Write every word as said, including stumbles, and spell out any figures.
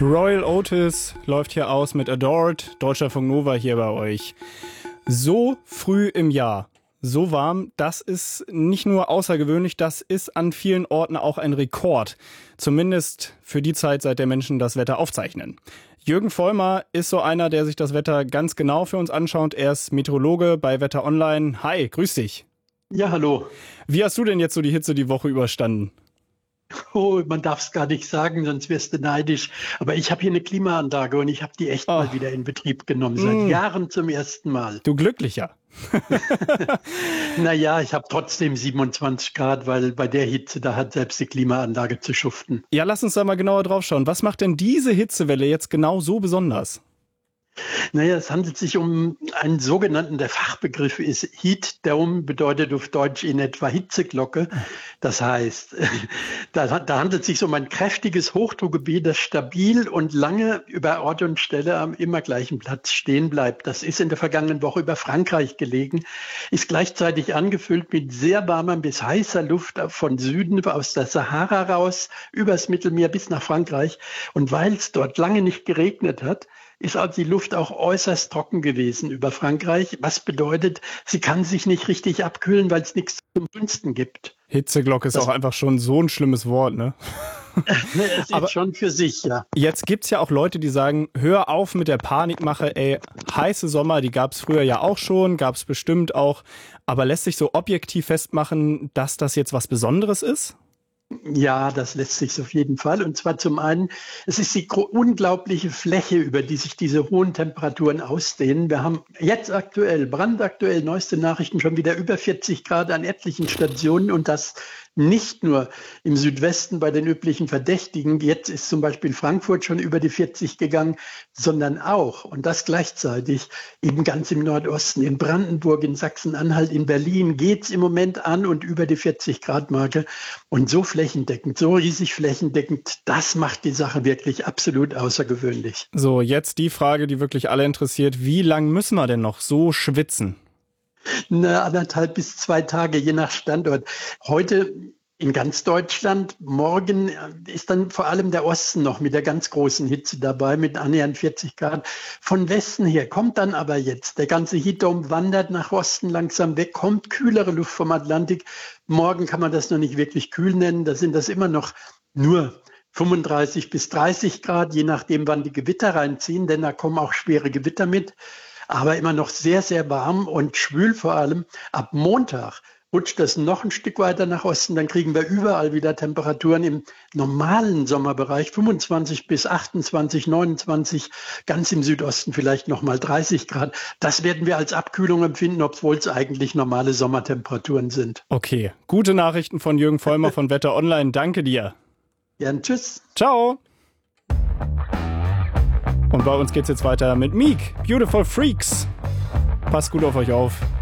Royal Otis läuft hier aus mit Adored, Deutschlandfunk Nova hier bei euch. So früh im Jahr, so warm, das ist nicht nur außergewöhnlich, das ist an vielen Orten auch ein Rekord. Zumindest für die Zeit, seit der Menschen das Wetter aufzeichnen. Jürgen Vollmer ist so einer, der sich das Wetter ganz genau für uns anschaut. Er ist Meteorologe bei Wetter Online. Hi, grüß dich. Ja, hallo. Wie hast du denn jetzt so die Hitze die Woche überstanden? Oh, man darf es gar nicht sagen, sonst wirst du neidisch. Aber ich habe hier eine Klimaanlage und ich habe die echt oh. mal wieder in Betrieb genommen. Seit mm. Jahren zum ersten Mal. Du Glücklicher. Naja, ich habe trotzdem siebenundzwanzig Grad, weil bei der Hitze, da hat selbst die Klimaanlage zu schuften. Ja, lass uns da mal genauer drauf schauen. Was macht denn diese Hitzewelle jetzt genau so besonders? Naja, es handelt sich um einen sogenannten, der Fachbegriff ist Heat Dome, bedeutet auf Deutsch in etwa Hitzeglocke. Das heißt, da, da handelt es sich um ein kräftiges Hochdruckgebiet, das stabil und lange über Ort und Stelle am immer gleichen Platz stehen bleibt. Das ist in der vergangenen Woche über Frankreich gelegen, ist gleichzeitig angefüllt mit sehr warmer bis heißer Luft von Süden aus der Sahara raus, übers Mittelmeer bis nach Frankreich. Und weil es dort lange nicht geregnet hat, ist also die Luft auch äußerst trocken gewesen über Frankreich, was bedeutet, sie kann sich nicht richtig abkühlen, weil es nichts zum Dünsten gibt. Hitzeglocke ist das auch einfach schon so ein schlimmes Wort, ne? Es ist aber schon für sich, ja. Jetzt gibt's ja auch Leute, die sagen, hör auf mit der Panikmache, ey, heiße Sommer, die gab's früher ja auch schon, gab's bestimmt auch, aber lässt sich so objektiv festmachen, dass das jetzt was Besonderes ist? Ja, das lässt sich auf jeden Fall. Und zwar zum einen, es ist die unglaubliche Fläche, über die sich diese hohen Temperaturen ausdehnen. Wir haben jetzt aktuell, brandaktuell, neueste Nachrichten, schon wieder über vierzig Grad an etlichen Stationen und das nicht nur im Südwesten bei den üblichen Verdächtigen. Jetzt ist zum Beispiel Frankfurt schon über die vierzig gegangen, sondern auch, und das gleichzeitig, eben ganz im Nordosten, in Brandenburg, in Sachsen-Anhalt, in Berlin geht's im Moment an und über die vierzig Grad Marke. Und so flächendeckend, so riesig flächendeckend, das macht die Sache wirklich absolut außergewöhnlich. So, jetzt die Frage, die wirklich alle interessiert. Wie lang müssen wir denn noch so schwitzen? Na, anderthalb bis zwei Tage, je nach Standort. Heute in ganz Deutschland, morgen ist dann vor allem der Osten noch mit der ganz großen Hitze dabei, mit annähernd vierzig Grad. Von Westen her kommt dann aber jetzt, der ganze Heatdome wandert nach Osten langsam weg, kommt kühlere Luft vom Atlantik. Morgen kann man das noch nicht wirklich kühl nennen, da sind das immer noch nur fünfunddreißig bis dreißig Grad, je nachdem, wann die Gewitter reinziehen, denn da kommen auch schwere Gewitter mit. Aber immer noch sehr, sehr warm und schwül vor allem. Ab Montag rutscht das noch ein Stück weiter nach Osten. Dann kriegen wir überall wieder Temperaturen im normalen Sommerbereich, fünfundzwanzig bis achtundzwanzig, neunundzwanzig, ganz im Südosten vielleicht nochmal dreißig Grad. Das werden wir als Abkühlung empfinden, obwohl es eigentlich normale Sommertemperaturen sind. Okay, gute Nachrichten von Jürgen Vollmer von Wetter Online. Danke dir. Gern, tschüss. Ciao. Und bei uns geht's jetzt weiter mit Meek, Beautiful Freaks. Passt gut auf euch auf.